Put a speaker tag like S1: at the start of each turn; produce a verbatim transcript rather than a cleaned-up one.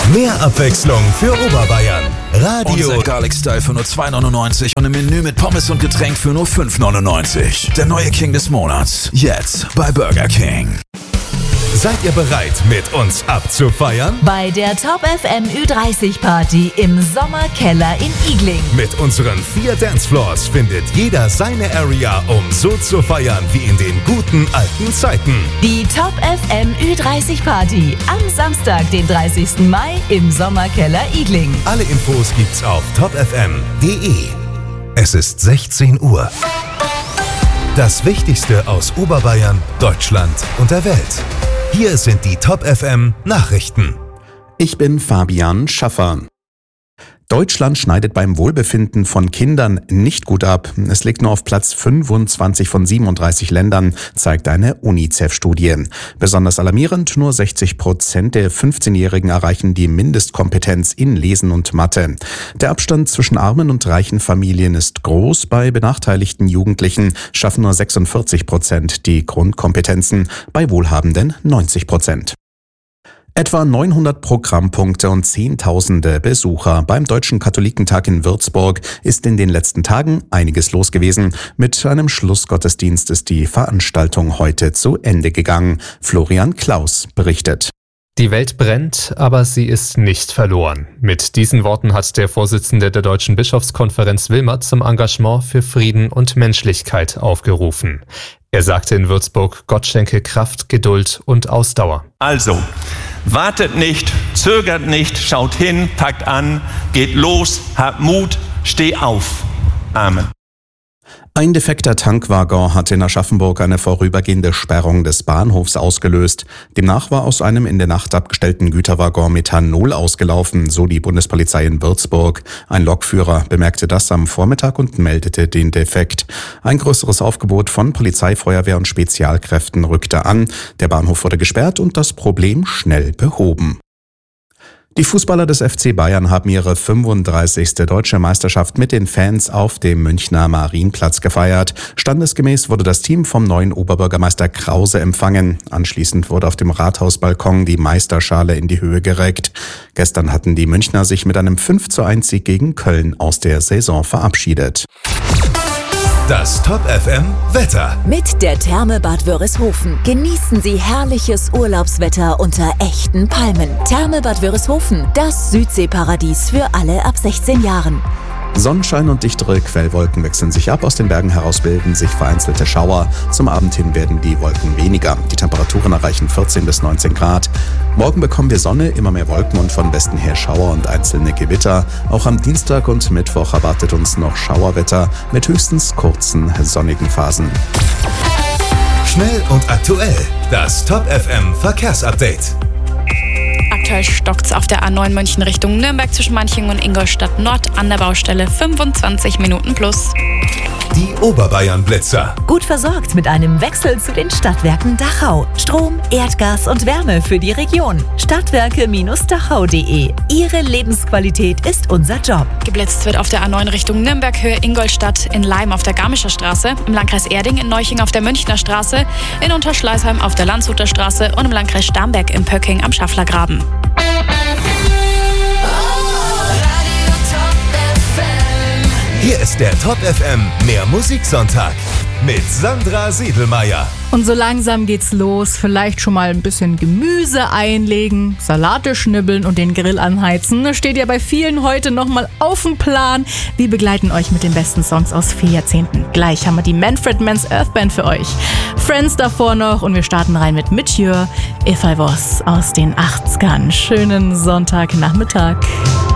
S1: Mehr Abwechslung für Oberbayern. Radio.
S2: Unser Garlic Style für nur zwei neunundneunzig und ein Menü mit Pommes und Getränk für nur fünf neunundneunzig. Der neue King des Monats. Jetzt bei Burger King.
S1: Seid ihr bereit, mit uns abzufeiern?
S3: Bei der Top F M Ü dreißig Party im Sommerkeller in Igling.
S1: Mit unseren vier Dancefloors findet jeder seine Area, um so zu feiern wie in den guten alten Zeiten.
S3: Die Top F M Ü dreißig Party am Samstag, den dreißigsten Mai im Sommerkeller Igling.
S1: Alle Infos gibt's auf top f m punkt de. Es ist sechzehn Uhr. Das Wichtigste aus Oberbayern, Deutschland und der Welt. Hier sind die Top F M Nachrichten.
S4: Ich bin Fabian Schaffer. Deutschland schneidet beim Wohlbefinden von Kindern nicht gut ab. Es liegt nur auf Platz fünfundzwanzig von siebenunddreißig Ländern, zeigt eine UNICEF-Studie. Besonders alarmierend, nur sechzig Prozent der fünfzehnjährigen erreichen die Mindestkompetenz in Lesen und Mathe. Der Abstand zwischen armen und reichen Familien ist groß. Bei benachteiligten Jugendlichen schaffen nur sechsundvierzig Prozent die Grundkompetenzen, bei Wohlhabenden neunzig Prozent. Etwa neunhundert Programmpunkte und Zehntausende Besucher beim Deutschen Katholikentag in Würzburg ist in den letzten Tagen einiges los gewesen. Mit einem Schlussgottesdienst ist die Veranstaltung heute zu Ende gegangen. Florian Klaus berichtet.
S5: Die Welt brennt, aber sie ist nicht verloren. Mit diesen Worten hat der Vorsitzende der Deutschen Bischofskonferenz Wilmert zum Engagement für Frieden und Menschlichkeit aufgerufen. Er sagte in Würzburg, Gott schenke Kraft, Geduld und Ausdauer.
S6: Also, wartet nicht, zögert nicht, schaut hin, packt an, geht los, habt Mut, steh auf. Amen.
S4: Ein defekter Tankwaggon hat in Aschaffenburg eine vorübergehende Sperrung des Bahnhofs ausgelöst. Demnach war aus einem in der Nacht abgestellten Güterwaggon Methanol ausgelaufen, so die Bundespolizei in Würzburg. Ein Lokführer bemerkte das am Vormittag und meldete den Defekt. Ein größeres Aufgebot von Polizei, Feuerwehr und Spezialkräften rückte an. Der Bahnhof wurde gesperrt und das Problem schnell behoben. Die Fußballer des F C Bayern haben ihre fünfunddreißigste Deutsche Meisterschaft mit den Fans auf dem Münchner Marienplatz gefeiert. Standesgemäß wurde das Team vom neuen Oberbürgermeister Krause empfangen. Anschließend wurde auf dem Rathausbalkon die Meisterschale in die Höhe gereckt. Gestern hatten die Münchner sich mit einem fünf zu eins Sieg gegen Köln aus der Saison verabschiedet.
S1: Das Top F M Wetter.
S3: Mit der Therme Bad Wörishofen genießen Sie herrliches Urlaubswetter unter echten Palmen. Therme Bad Wörishofen, das Südseeparadies für alle ab sechzehn Jahren.
S4: Sonnenschein und dichtere Quellwolken wechseln sich ab. Aus den Bergen heraus bilden sich vereinzelte Schauer. Zum Abend hin werden die Wolken weniger. Die Temperaturen erreichen vierzehn bis neunzehn Grad. Morgen bekommen wir Sonne, immer mehr Wolken und von Westen her Schauer und einzelne Gewitter. Auch am Dienstag und Mittwoch erwartet uns noch Schauerwetter mit höchstens kurzen sonnigen Phasen.
S1: Schnell und aktuell. Das Top F M Verkehrsupdate.
S7: Aktuell stockt's auf der A neun München Richtung Nürnberg zwischen Manching und Ingolstadt Nord an der Baustelle fünfundzwanzig Minuten plus.
S1: Die Oberbayern-Blitzer.
S3: Gut versorgt mit einem Wechsel zu den Stadtwerken Dachau. Strom, Erdgas und Wärme für die Region. Stadtwerke Dachau punkt de. Ihre Lebensqualität ist unser Job.
S7: Geblitzt wird auf der A neun Richtung Nürnberg Höhe Ingolstadt, in Laim auf der Garmischer Straße, im Landkreis Erding in Neuching auf der Münchner Straße, in Unterschleißheim auf der Landshuter Straße und im Landkreis Starnberg im Pöcking am Schafflergraben.
S1: Hier ist der Top F M Mehr Musiksonntag mit Sandra Siedelmeier.
S8: Und so langsam geht's los. Vielleicht schon mal ein bisschen Gemüse einlegen, Salate schnibbeln und den Grill anheizen. Das steht ja bei vielen heute nochmal auf dem Plan. Wir begleiten euch mit den besten Songs aus vier Jahrzehnten. Gleich haben wir die Manfred Mann's Earth Band für euch. Friends davor noch und wir starten rein mit Monsieur If I Was aus den achtzigern. Schönen Sonntagnachmittag.